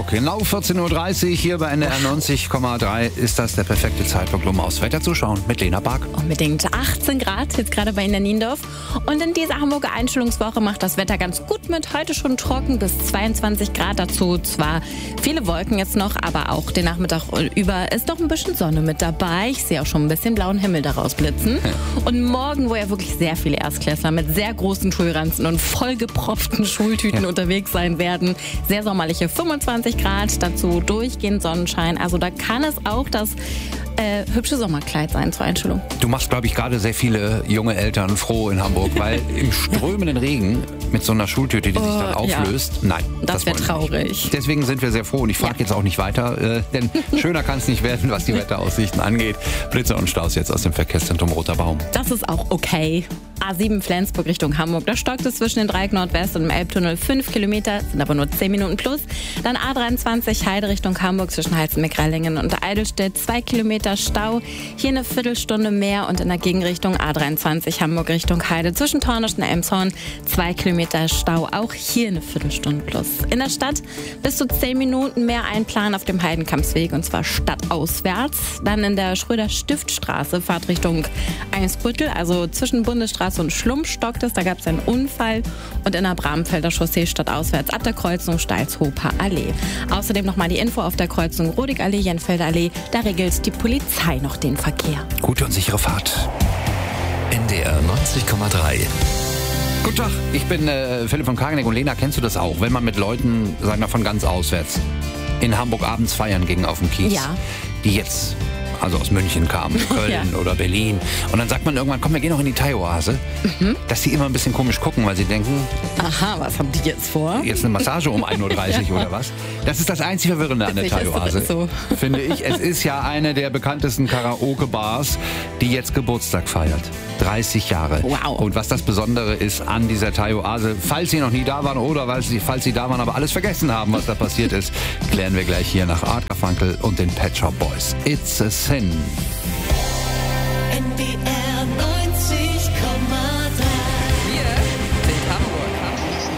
Genau 14.30 Uhr hier bei NDR 90,3 ist das der perfekte Zeitpunkt, um aufs Wetter zu schauen mit Lena Bark. Unbedingt 18 Grad jetzt gerade bei Ihnen in Niendorf. Und in dieser Hamburger Einstellungswoche macht das Wetter ganz gut mit. Heute schon trocken bis 22 Grad. Dazu zwar viele Wolken jetzt noch, aber auch den Nachmittag über ist doch ein bisschen Sonne mit dabei. Ich sehe auch schon ein bisschen blauen Himmel daraus blitzen. Und morgen, wo ja wirklich sehr viele Erstklässler mit sehr großen Schulranzen und vollgepropften Schultüten unterwegs sein werden. Sehr sommerliche 25 Grad, dazu durchgehend Sonnenschein. Also da kann es auch das hübsche Sommerkleid sein zur Einstellung. Du machst, glaube ich, gerade sehr viele junge Eltern froh in Hamburg, weil im strömenden Regen mit so einer Schultüte, die sich dann auflöst, nein. Das wäre traurig. Deswegen sind wir sehr froh und ich frage jetzt auch nicht weiter, denn schöner kann es nicht werden, was die Wetteraussichten angeht. Blitze und Staus jetzt aus dem Verkehrszentrum Roter Baum. Das ist auch okay. A7 Flensburg Richtung Hamburg, da stockt es zwischen den Dreieck Nordwest und dem Elbtunnel 5 Kilometer, sind aber nur 10 Minuten plus. Dann A23 Heide Richtung Hamburg zwischen Heizenbeck-Reilingen und Eidelstedt, 2 Kilometer Stau. Hier eine Viertelstunde mehr und in der Gegenrichtung A23 Hamburg Richtung Heide zwischen Tornisch und Elmshorn, 2 Kilometer Stau. Auch hier eine Viertelstunde plus. In der Stadt bis zu 10 Minuten mehr einplanen auf dem Heidenkampsweg und zwar stadtauswärts. Dann in der Schröder-Stiftstraße Fahrtrichtung Eimsbüttel, also zwischen Bundesstraße und Schlumpf stockt es, da gab es einen Unfall und in der Bramfelder Chaussee stadtauswärts ab der Kreuzung Steilshofer Allee. Außerdem nochmal die Info auf der Kreuzung Rodig-Allee, Jenfelder Allee, da regelt die Polizei noch den Verkehr. Gute und sichere Fahrt. NDR 90,3. Guten Tag, ich bin Philipp von Kageneck und Lena, kennst du das auch? Wenn man mit Leuten, sagen wir von ganz auswärts, in Hamburg abends feiern ging auf dem Kies, die jetzt also aus München kamen, Köln oder Berlin. Und dann sagt man irgendwann, komm, wir gehen noch in die Thai-Oase. Dass die immer ein bisschen komisch gucken, weil sie denken, aha, was haben die jetzt vor? Jetzt eine Massage um 1.30 Uhr oder was? Das ist das einzig Verwirrende an der Thai-Oase, finde ich. Es ist ja eine der bekanntesten Karaoke-Bars, die jetzt Geburtstag feiert. 30 Jahre. Wow. Und was das Besondere ist an dieser Thai-Oase, falls Sie noch nie da waren oder falls Sie da waren, aber alles vergessen haben, was da passiert ist, klären wir gleich hier nach Art Garfunkel und den Pet Shop Boys. It's a Sin.